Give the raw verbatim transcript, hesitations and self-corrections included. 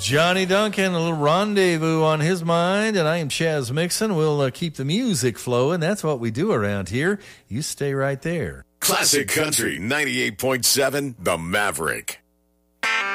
Johnny Duncan, a little rendezvous on his mind, and I am Chaz Mixon. We'll uh, keep the music flowing. That's what we do around here. You stay right there. Classic Country ninety-eight point seven, The Maverick.